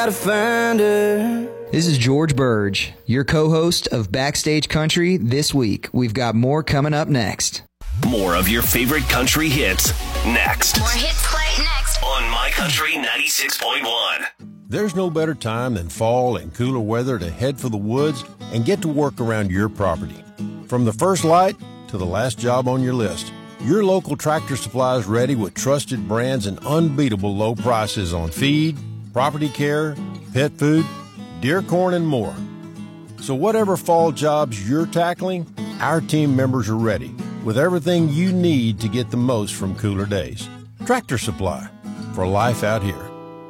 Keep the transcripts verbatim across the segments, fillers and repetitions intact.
Gotta find her. This is George Burge, your co-host of Backstage Country. This week, we've got more coming up next. More of your favorite country hits next. More hits play next on My Country ninety-six point one. There's no better time than fall and cooler weather to head for the woods and get to work around your property. From the first light to the last job on your list, your local Tractor Supply is ready with trusted brands and unbeatable low prices on feed, property care, pet food, deer corn, and more. So whatever fall jobs you're tackling, our team members are ready with everything you need to get the most from cooler days. Tractor Supply, for life out here.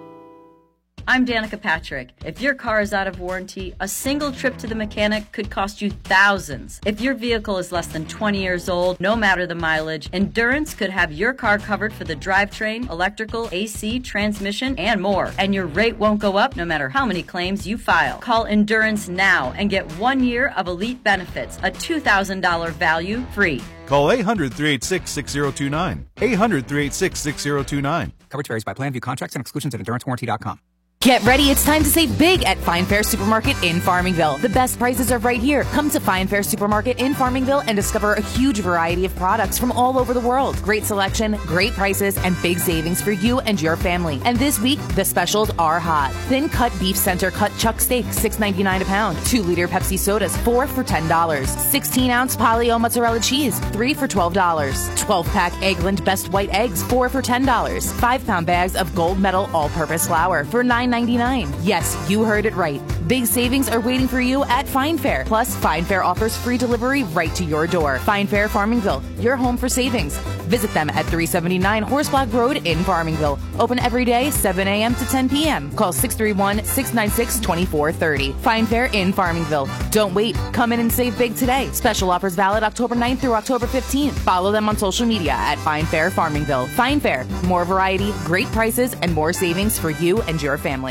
I'm Danica Patrick. If your car is out of warranty, a single trip to the mechanic could cost you thousands. If your vehicle is less than twenty years old, no matter the mileage, Endurance could have your car covered for the drivetrain, electrical, A C, transmission, and more. And your rate won't go up no matter how many claims you file. Call Endurance now and get one year of elite benefits, a two thousand dollars value free. Call eight hundred, three eight six, six zero two nine. eight hundred, three eight six, six zero two nine. Coverage varies by plan. View contracts and exclusions at endurance warranty dot com. Get ready, it's time to save big at Fine Fare Supermarket in Farmingville. The best prices are right here. Come to Fine Fare Supermarket in Farmingville and discover a huge variety of products from all over the world. Great selection, great prices, and big savings for you and your family. And this week, the specials are hot. Thin cut beef center cut chuck steak, six ninety-nine a pound. two liter Pepsi sodas, four for ten dollars. sixteen ounce Polly-O mozzarella cheese, three for twelve dollars. twelve pack Eggland Best White Eggs, four for ten dollars. five pound bags of Gold Medal all-purpose flour for nine ninety-nine. Yes, you heard it right. Big savings are waiting for you at Fine Fare. Plus, Fine Fare offers free delivery right to your door. Fine Fare Farmingville, your home for savings. Visit them at three seventy-nine Horseblock Road in Farmingville. Open every day, seven a.m. to ten p.m. Call six three one, six nine six, two four three zero. Fine Fare in Farmingville. Don't wait. Come in and save big today. Special offers valid October ninth through October fifteenth. Follow them on social media at Fine Fare Farmingville. Fine Fare. More variety, great prices, and more savings for you and your family.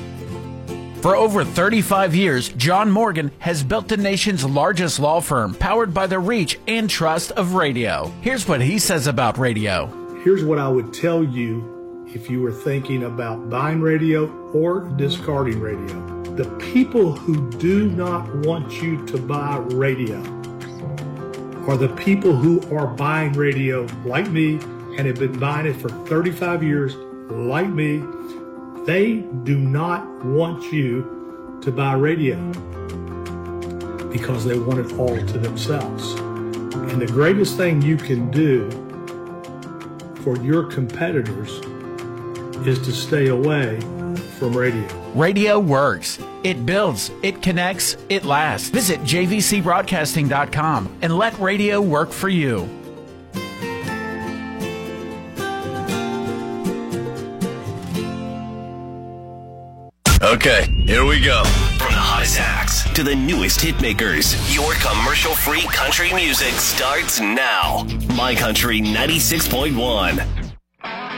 For over thirty-five years, John Morgan has built the nation's largest law firm, powered by the reach and trust of radio. Here's what he says about radio. Here's what I would tell you if you were thinking about buying radio or discarding radio. The people who do not want you to buy radio are the people who are buying radio like me and have been buying it for thirty-five years like me. They do not want you to buy radio because they want it all to themselves. And the greatest thing you can do for your competitors is to stay away from radio. Radio works. It builds. It connects. It lasts. Visit j v c broadcasting dot com and let radio work for you. Okay, here we go. From the hottest acts to the newest hit makers, your commercial-free country music starts now. My Country ninety-six point one.